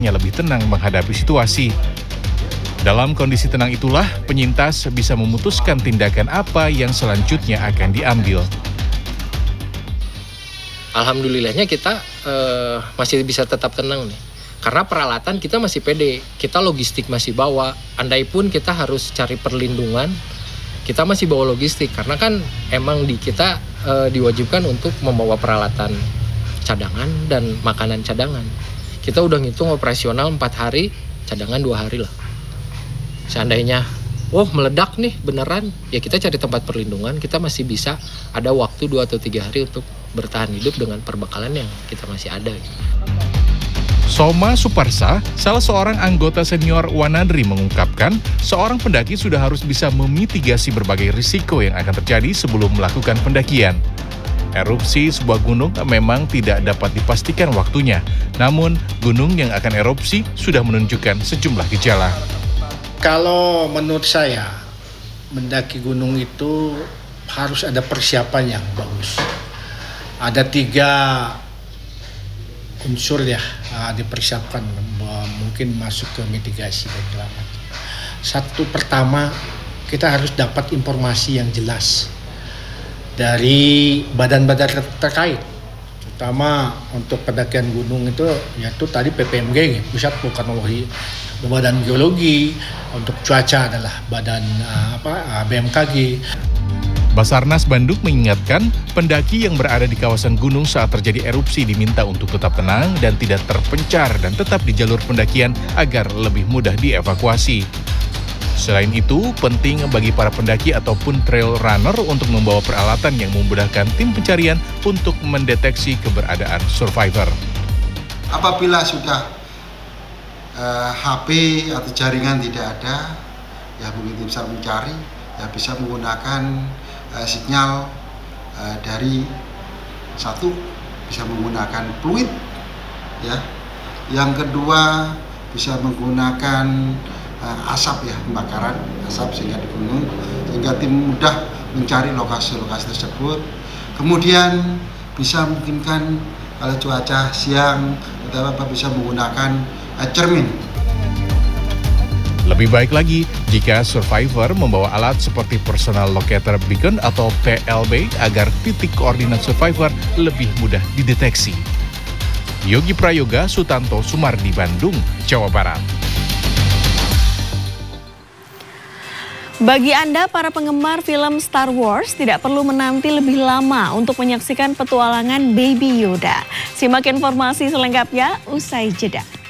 lebih tenang menghadapi situasi. Dalam kondisi tenang itulah, penyintas bisa memutuskan tindakan apa yang selanjutnya akan diambil. Alhamdulillahnya kita masih bisa tetap tenang nih. Karena peralatan kita masih pede, kita logistik masih bawa. Andai pun kita harus cari perlindungan, kita masih bawa logistik. Karena kan emang kita diwajibkan untuk membawa peralatan cadangan dan makanan cadangan. Kita udah ngitung operasional 4 hari, cadangan 2 hari lah. Seandainya, meledak nih beneran, ya kita cari tempat perlindungan, kita masih bisa ada waktu 2 atau 3 hari untuk bertahan hidup dengan perbekalan yang kita masih ada. Soma Suparsa, salah seorang anggota senior Wanadri mengungkapkan, seorang pendaki sudah harus bisa memitigasi berbagai risiko yang akan terjadi sebelum melakukan pendakian. Erupsi sebuah gunung memang tidak dapat dipastikan waktunya, namun gunung yang akan erupsi sudah menunjukkan sejumlah gejala. Kalau menurut saya, mendaki gunung itu harus ada persiapan yang bagus. Ada 3 unsur ya dipersiapkan, mungkin masuk ke mitigasi dan segala macam. Satu, pertama, kita harus dapat informasi yang jelas dari badan-badan terkait, terutama untuk pendakian gunung itu, yaitu tadi PPMG, Pusat Vulkanologi, Badan Geologi, untuk cuaca adalah Badan BMKG. Basarnas Bandung mengingatkan, pendaki yang berada di kawasan gunung saat terjadi erupsi diminta untuk tetap tenang dan tidak terpencar dan tetap di jalur pendakian agar lebih mudah dievakuasi. Selain itu, penting bagi para pendaki ataupun trail runner untuk membawa peralatan yang memudahkan tim pencarian untuk mendeteksi keberadaan survivor. Apabila sudah HP atau jaringan tidak ada, ya mungkin bisa mencari, ya bisa menggunakan sinyal dari satu, bisa menggunakan fluid, ya. Yang kedua bisa menggunakan asap, ya, pembakaran asap sehingga di gunung, sehingga tim mudah mencari lokasi-lokasi tersebut. Kemudian bisa memungkinkan kalau cuaca siang atau bisa menggunakan cermin. Lebih baik lagi jika survivor membawa alat seperti personal locator beacon atau PLB agar titik koordinat survivor lebih mudah dideteksi. Yogi Prayoga, Sutanto Sumardi, Bandung, Jawa Barat. Bagi Anda para penggemar film Star Wars tidak perlu menanti lebih lama untuk menyaksikan petualangan Baby Yoda. Simak informasi selengkapnya usai jeda.